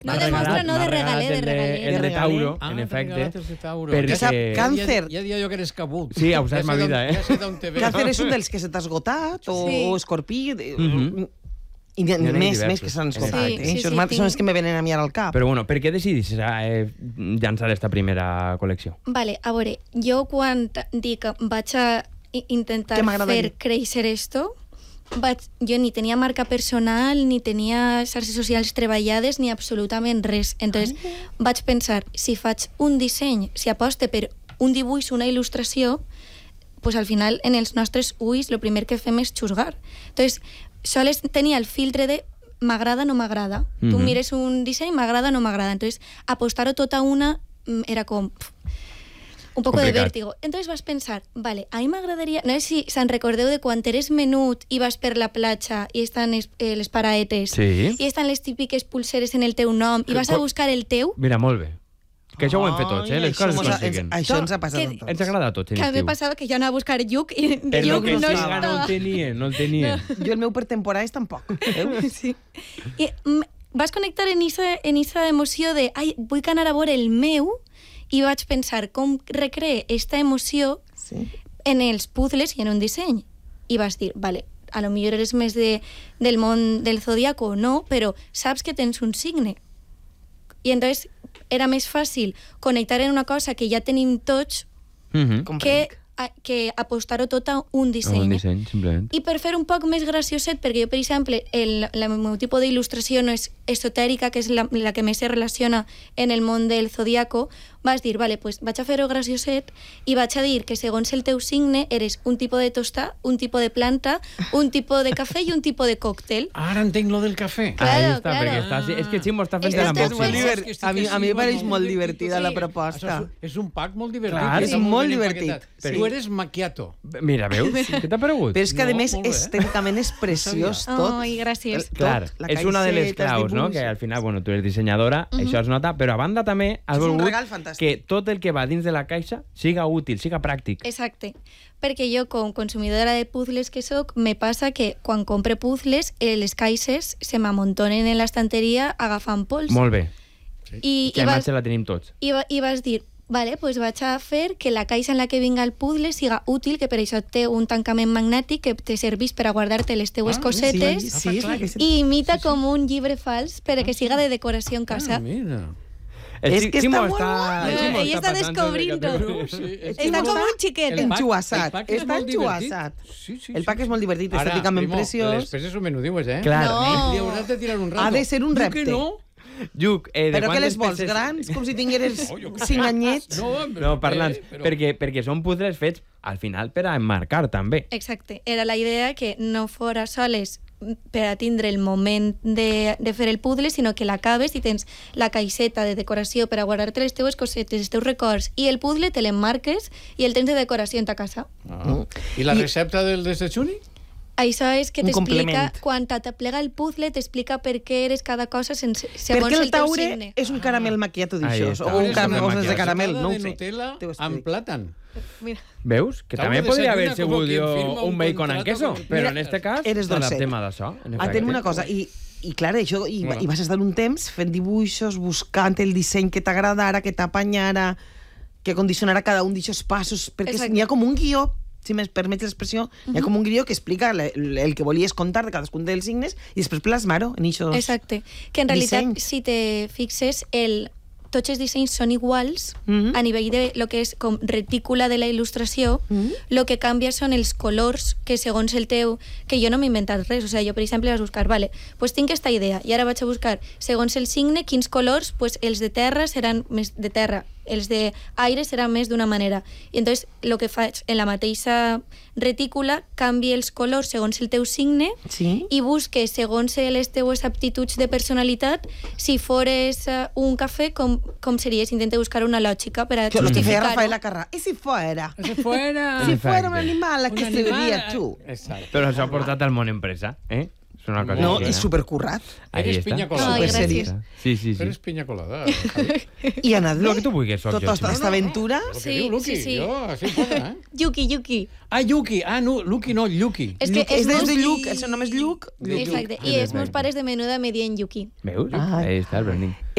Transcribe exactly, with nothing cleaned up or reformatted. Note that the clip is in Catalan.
No de mostra, no de regaler, de regaler. El de Tauro, en efecte. Perquè càncer... Ja dia jo que eres cabut. Sí, ho saps ma vida, eh? Ja sé d'on te ve. Càncer és un dels que se t'ha esgotat, o, Sí. o escorpí... Mhm. I n'hi ha N'hi ha més, diversos. més que s'han esgotat. Sí, eh? sí, Això sí, són tinc- els que me venen a mi ara al cap. Però bueno, per què decidis eh, llançar esta primera col·lecció? Vale, a veure, jo quan t- dic que vaig a i- intentar Què m'agradaria? fer créixer esto, vaig, jo ni tenia marca personal, ni tenia xarxes socials treballades, ni absolutament res. Entonces, vaig pensar, si faig un disseny, si aposte per un dibuix, una il·lustració, pues al final, en els nostres ulls, el primer que fem és xusgar. Entonces, sols tenia el filtre de m'agrada, no m'agrada. Tu Mhm. mires un disseny, m'agrada, no m'agrada. Entonces, apostar-ho tot a una mm, era com... pf, un poco Complicat. de vértigo. Entonces vas pensar, vale, a mi m'agradaria... No sé si se'n recordeu de quan eres menut i vas per la platja i estan es, eh, les paraetes Sí. i estan les típiques pulseres en el teu nom i vas a Quan- buscar el teu, Mira, molt bé. Que això ho hem fet tots, eh? Les Això coses mos es ha- consiguen. ens- Això ens ha passat Que- a tots. Ens agrada a tots, en que a mi estiu. passava que jo anava a buscar Lluc i Per lo Lluc que no siga, estava. no el tenien, no el tenien. Jo el meu per temporades tampoc. Veus? Sí. I mm, vas connectar en esa, en esa emoció de ai, vull anar a veure el meu i vaig pensar com recrear esta emoció Sí. en els puzzles i en un disseny. I vas dir, vale, a lo millor eres més de, del món del zodiaco o no, però saps que tens un signe. I entonces era més fàcil connectar en una cosa que ja tenim tots Mhm. que, a, que apostar-ho tot a un disseny. Un disseny, simplement. I per fer un poc més gracioset, perquè jo, per exemple, el, el meu tipus d'il·lustració no és esotèrica, que és la, la que més se relaciona en el món del zodiaco, vas dir, vale, pues vaig a fer-ho gracioset i vaig a dir que segons el teu signe eres un tipus de tostà, un tipus de planta, un tipus de cafè i un tipus de còctel. Ara entenc lo del cafè. Claro, Ahí està, claro. perquè està, és que Ximo està fent Esto de está l'unboxing. molt divert- que estic a mi- a mi així, em pareix bueno, molt molt divertida sí. la proposta. Això és, és un pack molt divertit. Clar, que és està molt ben divertit. empaquetat. Sí. Tu eres macchiato. Mira, veus? Què t'ha paregut? Però és que, a No, més, molt bé. estèticament és preciós tot. Ai, gràcies. Tot, Clar, la és una de les caixeta, els claus, no? dibuixos. Que al final, bueno, tu eres dissenyadora, això es nota, però a banda també has És un volgut regal fantàstic. que tot el que va dins de la caixa siga útil, siga pràctic. Exacte. Perquè jo, com consumidora de puzzles que sóc, me passa que quan compre puzzles, eh, les caixes se m'amuntonen en l'estanteria agafant pols. Molt bé. I, Que i, a vas, imatge la tenim tots. i, va, I vas dir, vale, pues vaig a fer que la caixa en la que vinga el puzzle siga útil, que per això té un tancament magnètic que te servís per a guardar-te les teues Ah, cosetes Sí, sí, és la que se- i imita com un llibre fals per a que siga de decoració en casa. Ah, mira. El És Xi- que Ximo està molt està... el guai. Ximo Ella està passant de descobrint-ho. categoria. Sí, és Està com un xiquet. El pack- Enxuassat. el pack és Està molt divertit. enxuassat. Sí, sí, El pack sí. és molt divertit, Ara, estèticament primo, preciós. Després eso me ho dius, eh? Clar. No. Li hauràs de tirar un rato. Ha de ser un Diu repte. que no? Lluc, eh, de Però que quantes les vols peces- grans, com si tingueres Oh, jo què sé. cinc anyets. No, home, No, parlants, eh, però- perquè, perquè són puzzles fets, al final, per a emmarcar, també. Exacte. Era la idea que no fora soles per a tindre el moment de, de fer el puzzle, sinó que l'acabes i tens la caixeta de decoració per a guardar-te les teues cosetes, els teus records, i el puzzle te l'emmarques i el tens de decoració en ta casa. Ah. I la I- recepta del desdejuni? Això és que Un t'explica, complement. quan t'aplega el puzzle, t'explica per què eres cada cosa sense, Perquè segons el el teu taure signe. és un caramel maquiato Ahí d'això, està. o un És caramel, una coses de caramel, no ho de sé. Nutella T'ho explico. amb plàtan. Mira. Veus? Que Taure també podria haver desayuna como sigut quien jo firma un un bacon amb contrato queso, con el- però Mira, en este cas eres no dolcet. adaptem a d'això. en Ah, efecte. tenim una cosa, i, i clar, això, i, Hola. i vas estar un temps fent dibuixos, buscant el disseny que t'agradara, que t'apanyara, que condicionara cada un d'aquests passos, perquè Exacte. n'hi ha com un guió, si me permets l'expressió, hi ha com un guió que explica le- el que volies contar de cadascun dels signes i després plasmar-ho en aquests Exacte. Que en realitat, dissenys. si te fixes, el, tots els dissenys són iguals Mhm. a nivell de lo que és com retícula de la il·lustració. Mhm. Lo que canvia són els colors que segons el teu... Que jo no m'he inventat res. O sigui, jo, per exemple, vaig buscar, vale, pues tinc aquesta idea i ara vaig a buscar, segons el signe, quins colors, pues els de terra seran més de terra, els de aire seran més d'una manera. I entonces, el que faig en la mateixa retícula, canvia els colors segons el teu signe Sí. i busque, segons les teues aptituds de personalitat, si fores uh, un cafè, com, com series? Intenta buscar una lògica per a Això, lo que feia justificar-ho. Rafael Acarrà. I si fuera? Si fuera... Si En fuera un efecte. animal, ¿a qué un serviría animal- tú? Exacte. Però això ha portat al món empresa, eh? És una cosa No, així, és supercurrat. Ahí Eres està. piña colada. Ai, Superseries. gràcies. Sí, sí, sí. Eres piña colada. Javi. I anat bé? Lo que tu vulguis, soc Tota jo, esta sí. aventura... Lo que Sí, diu Luqui, sí, sí. jo, així fuera, eh? Yuki, Yuki. Ah, Yuki. Ah, no, Luqui no, Yuki. És que Lluc, és des meus- de Lluc, el seu nom és Lluc. Lluc. Exacte. Lluc. I els meus pares de menuda me dien Yuki. Veus? Ai. Ahí està el branding.